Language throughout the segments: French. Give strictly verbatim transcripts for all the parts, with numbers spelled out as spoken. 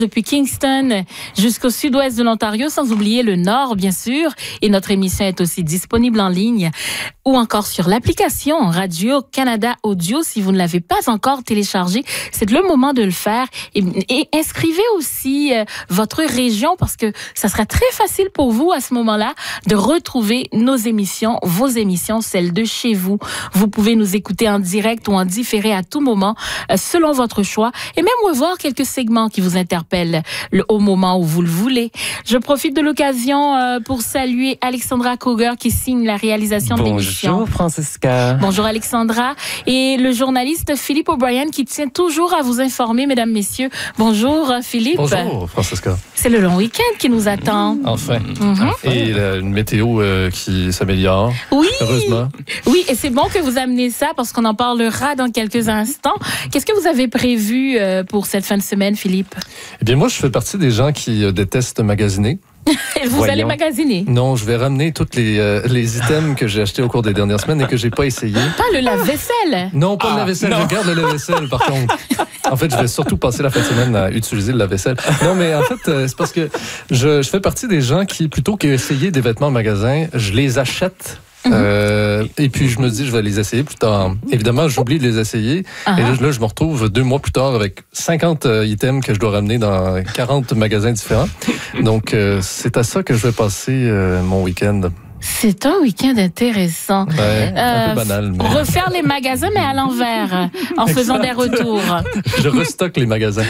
Depuis Kingston jusqu'au sud-ouest de l'Ontario, sans oublier le nord, bien sûr. Et notre émission est aussi disponible en ligne ou encore sur l'application Radio-Canada Audio. Si vous ne l'avez pas encore téléchargée, c'est le moment de le faire. Et, et inscrivez aussi euh, votre région parce que ça sera très facile pour vous à ce moment-là de retrouver nos émissions, vos émissions, celles de chez vous. Vous pouvez nous écouter en direct ou en différé à tout moment, euh, selon votre choix. Et même revoir quelques segments qui vous interpellent le, au moment où vous le voulez. Je profite de l'occasion euh, pour saluer Alexandra Cougar qui signe la réalisation de l'émission. Bonjour Francisca. Bonjour Alexandra. Et le journaliste Philippe O'Brien qui tient toujours à vous informer, mesdames, messieurs. Bonjour Philippe. Bonjour Francisca. C'est le long week-end qui nous attend. Enfin. Mm-hmm. Enfin. Et la, une météo euh, qui s'améliore. Oui. Heureusement. Oui, et c'est bon que vous amenez ça parce qu'on en parlera dans quelques instants. Qu'est-ce que vous avez prévu euh, pour cette fin de semaine, Philippe? Eh bien, moi, je fais partie des gens qui euh, détestent magasiner. Vous Voyons. allez magasiner? Non, je vais ramener tous les, euh, les items que j'ai achetés au cours des dernières semaines et que j'ai pas essayé. Pas le lave-vaisselle? Non, pas Ah, le lave-vaisselle. non. Je garde le lave-vaisselle, par contre. En fait, je vais surtout passer la fin de semaine à utiliser le lave-vaisselle. Non, mais en fait, euh, c'est parce que je, je fais partie des gens qui, plutôt qu'essayer des vêtements en magasin, je les achète. Euh, et puis je me dis je vais les essayer plus tard. Évidemment, j'oublie de les essayer. Uh-huh. Et là, là, je me retrouve deux mois plus tard avec cinquante euh, items que je dois ramener dans quarante magasins différents. Donc euh, c'est à ça que je vais passer euh, mon week-end. C'est un week-end intéressant. Ouais, un Euh, peu banal. Mais... Refaire les magasins, mais à l'envers, en faisant des retours. Je restocke les magasins.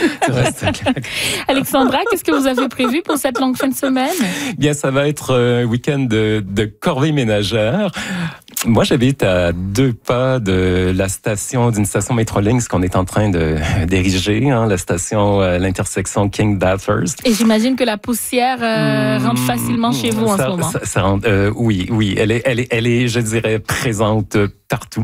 Alexandra, qu'est-ce que vous avez prévu pour cette longue fin de semaine? Bien, ça va être un week-end de, de corvée ménagère. Moi, j'habite à deux pas de la station, d'une station Metrolinx qu'on est en train de d'ériger, hein, la station, euh, l'intersection King Bathurst. Et j'imagine que la poussière euh, Mmh, rentre facilement chez vous en ça, ce moment. Ça, ça rentre, euh, oui, oui, elle est, elle est, elle est, je dirais, présente partout.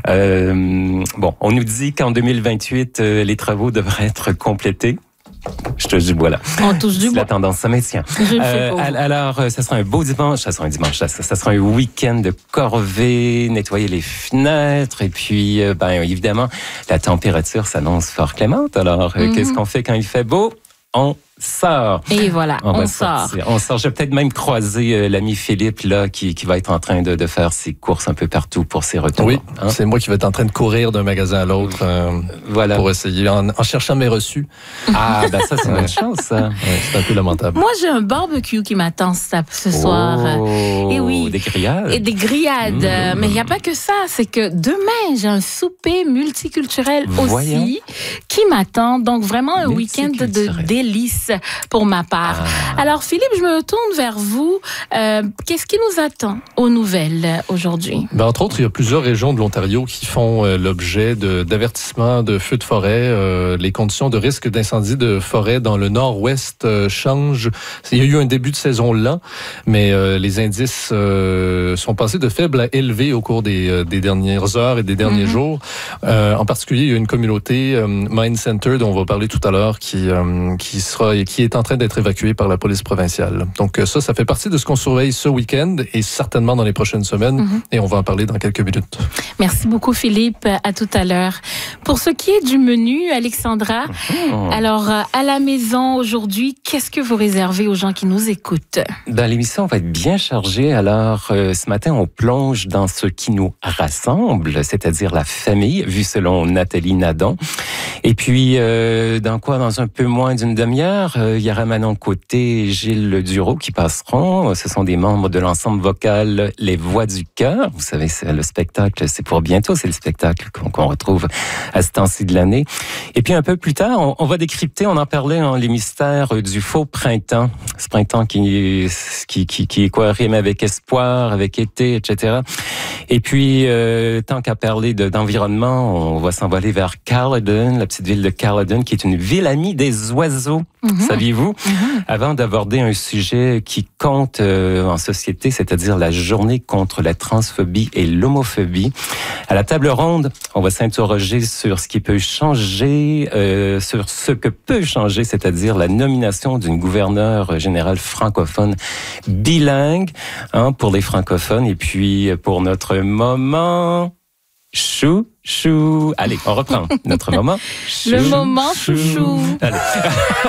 Euh, bon, on nous dit qu'en deux mille vingt-huit, euh, les travaux devraient être complétés. Je te dis, voilà. On touche du Si bois. la tendance se maintient. Je le Euh, fais pas. alors, euh, ça sera un beau dimanche, ça sera un dimanche, ça, ça sera un week-end de corvée, nettoyer les fenêtres, et puis, euh, ben, évidemment, la température s'annonce fort clémente. Alors, euh, Mm-hmm. qu'est-ce qu'on fait quand il fait beau? On sort. Et voilà, on, va sort. sortir. On sort. Je vais peut-être même croiser euh, l'ami Philippe, là, qui, qui va être en train de, de faire ses courses un peu partout pour ses retours. Oui, hein? c'est moi qui vais être en train de courir d'un magasin à l'autre euh, Voilà. pour essayer, en, en cherchant mes reçus. Ah, ben ça, c'est une bonne chose, ça. Ouais, c'est un peu lamentable. Moi, j'ai un barbecue qui m'attend ce ce soir. Oh, Et oui. Des grillades. Et des grillades. Mmh. Mais il n'y a pas que ça. C'est que demain, j'ai un souper multiculturel Voyons. aussi qui m'attend. Donc, vraiment un week-end de Multiculturel. délices pour ma part. Ah. Alors, Philippe, je me tourne vers vous. Euh, Qu'est-ce qui nous attend aux nouvelles aujourd'hui? Ben, entre autres, il y a plusieurs régions de l'Ontario qui font euh, l'objet de- d'avertissements de feux de forêt. Euh, les conditions de risque d'incendie de forêt dans le nord-ouest euh, changent. Il y a eu un début de saison lent, mais euh, les indices euh, sont passés de faibles à élevés au cours des, euh, des dernières heures et des derniers Mm-hmm. jours. Euh, en particulier, il y a une communauté, euh, Mine Center, dont on va parler tout à l'heure, qui, euh, qui, sera, qui est en train d'être évacuée par la police provinciale. Donc euh, ça, ça fait partie de ce qu'on surveille ce week-end et certainement dans les prochaines semaines. Mm-hmm. Et on va en parler dans quelques minutes. Merci beaucoup, Philippe. À tout à l'heure. Pour ce qui est du menu, Alexandra, Oh. alors, euh, à la maison aujourd'hui, qu'est-ce que vous réservez aux gens qui nous écoutent? Dans l'émission, on va être bien chargé. Alors, euh, ce matin, on plonge dans ce qui nous rassemble, c'est-à-dire la famille, vu selon Nathalie Nadon. Et puis, euh, dans quoi? Dans un peu moins d'une demi-heure, euh, il y aura Manon Côté et Gilles Duro qui passeront. Ce sont des membres de l'ensemble vocal Les Voix du Cœur. Vous savez, c'est le spectacle, c'est pour bientôt. C'est le spectacle qu'on qu'on retrouve à ce temps-ci de l'année. Et puis, un peu plus tard, on, on va décrypter, on en parlait, hein, les mystères du faux printemps. Ce printemps qui, qui, qui, qui est quoi, rime avec espoir, avec été, et cetera. Et puis, euh, tant qu'à parler de, d'environnement, on va s'envoler vers Caledon, la petite ville de Caledon, qui est une ville amie des oiseaux. Mm-hmm. Saviez-vous? Mm-hmm. Avant d'aborder un sujet qui compte euh, en société, c'est-à-dire la journée contre la transphobie et l'homophobie, à la table ronde, on va s'interroger sur ce qui peut changer, euh, sur ce que peut changer, c'est-à-dire la nomination d'une gouverneure générale francophone bilingue, hein, pour les francophones. Et puis, pour notre moment chou, chou. Allez, on reprend notre moment. Le Chou, moment chouchou. Allez.